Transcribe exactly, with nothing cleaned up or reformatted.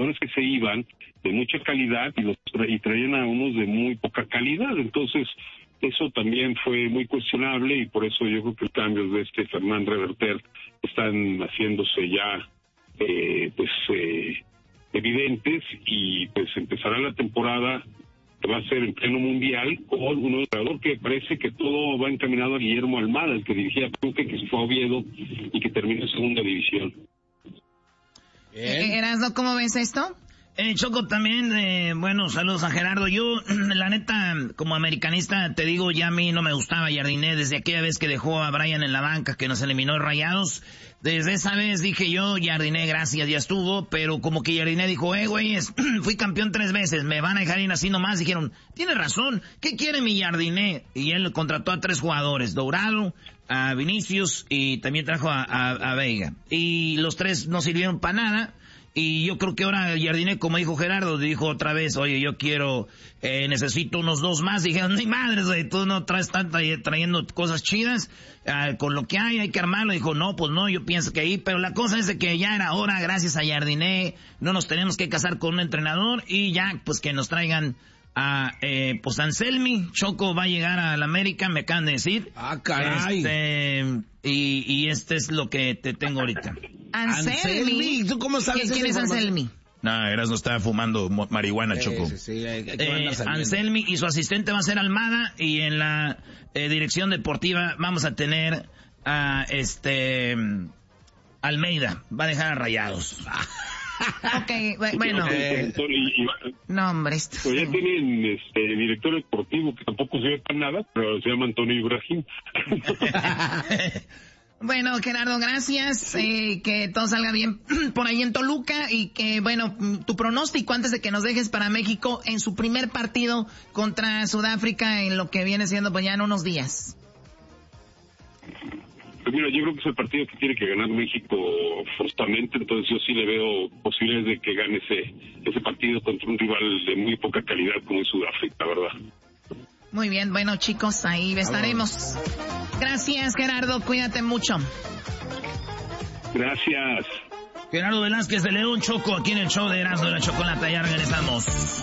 jugadores que se iban de mucha calidad y los tra- y traían a unos de muy poca calidad. Entonces, eso también fue muy cuestionable y por eso yo creo que los cambios de este Fernand Reverter están haciéndose ya eh, pues eh, evidentes y pues empezará la temporada que va a ser en pleno mundial con un jugador que parece que todo va encaminado a Guillermo Almada, el que dirigía Pachuca, que se fue a Oviedo y que terminó en segunda división. Eh, Erasmo, ¿cómo ves esto? Eh, Choco, también, eh, bueno, saludos a Gerardo. Yo, la neta, como americanista, te digo, ya a mí no me gustaba Jardiné desde aquella vez que dejó a Brian en la banca, que nos eliminó Rayados. Desde esa vez dije yo, Jardiné, gracias, ya estuvo, pero como que Jardiné dijo, eh, güey, fui campeón tres veces, me van a dejar ir así nomás. Dijeron, tiene razón, ¿qué quiere mi Jardiné? Y él contrató a tres jugadores, Dourado, a Vinicius y también trajo a, a, a Veiga. Y los tres no sirvieron para nada. Y yo creo que ahora Jardiné, como dijo Gerardo, dijo otra vez, oye, yo quiero, eh, necesito unos dos más. Dijeron, no hay madres, güey, tú no traes tanta, trayendo cosas chidas, uh, con lo que hay, hay que armarlo. Dijo, no, pues no, yo pienso que ahí, pero la cosa es de que ya era hora, gracias a Jardiné, no nos tenemos que casar con un entrenador y ya, pues que nos traigan a, eh, pues Anselmi. Choco va a llegar a la América, me acaban de decir. Ah, caray. Este, y, y este es lo que te tengo ahorita. Anselmi. ¿Tú cómo sabes ¿Quién es Anselmi? No, Eras no estaba fumando marihuana, Sí, Choco. sí, sí, hay que Eh, andar saliendo. Anselmi y su asistente va a ser Almada y en la eh, dirección deportiva vamos a tener a este Almeida, va a dejar a Rayados. Ok, bueno. Eh, No, hombre, esto... Pues ya tienen este director deportivo que tampoco se ve para nada, pero se llama Antonio Ibrahim. Bueno, Gerardo, gracias, eh, que todo salga bien por ahí en Toluca y que, bueno, tu pronóstico antes de que nos dejes para México en su primer partido contra Sudáfrica en lo que viene siendo pues ya en unos días. Pues mira, yo creo que es el partido que tiene que ganar México forzosamente, entonces yo sí le veo posibilidades de que gane ese ese partido contra un rival de muy poca calidad como es Sudáfrica, ¿verdad? Muy bien, bueno chicos, ahí estaremos. Gracias, Gerardo, cuídate mucho. Gracias. Gerardo Velázquez de León, Choco, aquí en el show de Erasmo de la Chocolata, ya regresamos.